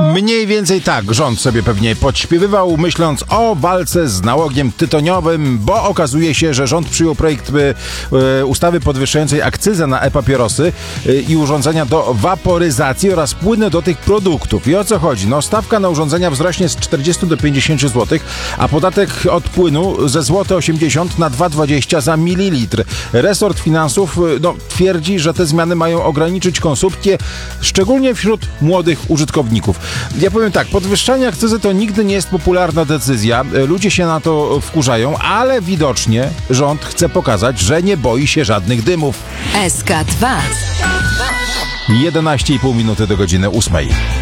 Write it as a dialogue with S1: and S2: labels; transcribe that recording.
S1: Mniej więcej tak rząd sobie pewnie podśpiewywał, myśląc o walce z nałogiem tytoniowym, bo okazuje się, że rząd przyjął projekt ustawy podwyższającej akcyzę na e-papierosy i urządzenia do waporyzacji oraz płyny do tych produktów. I o co chodzi? No, stawka na urządzenia wzrośnie z 40 do 50 zł, a podatek od płynu ze złote 80 na 2,20 za mililitr. Resort finansów twierdzi, że te zmiany mają ograniczyć konsumpcję, szczególnie wśród młodych użytkowników. Ja powiem tak, podwyższanie akcyzy to nigdy nie jest popularna decyzja. Ludzie się na to wkurzają, ale widocznie rząd chce pokazać, że nie boi się żadnych dymów.
S2: SK2
S1: 11,5 minuty do godziny 8.